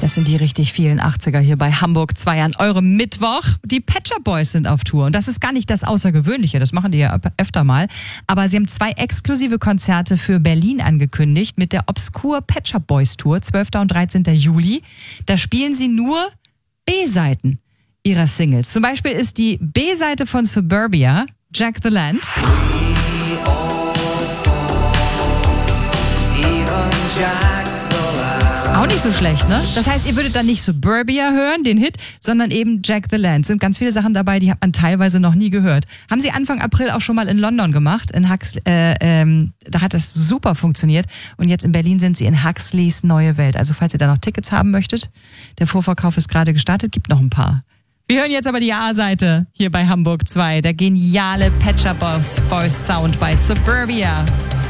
Das sind die richtig vielen 80er hier bei Hamburg 2 an eurem Mittwoch. Die Pet Shop Boys sind auf Tour. Und das ist gar nicht das Außergewöhnliche, das machen die ja öfter mal. Aber sie haben 2 exklusive Konzerte für Berlin angekündigt mit der Obscure Pet Shop Boys Tour, 12. und 13. Juli. Da spielen sie nur B-Seiten ihrer Singles. Zum Beispiel ist die B-Seite von Suburbia Jack the Land. Ist auch nicht so schlecht, ne? Das heißt, ihr würdet dann nicht Suburbia hören, den Hit, sondern eben Jack the Land. Sind ganz viele Sachen dabei, die hat man teilweise noch nie gehört. Haben sie Anfang April auch schon mal in London gemacht, in da hat das super funktioniert. Und jetzt in Berlin sind sie in Huxleys Neue Welt. Also falls ihr da noch Tickets haben möchtet, der Vorverkauf ist gerade gestartet, gibt noch ein paar. Wir hören jetzt aber die A-Seite hier bei Hamburg 2, der geniale Pet Shop Boys Sound bei Suburbia.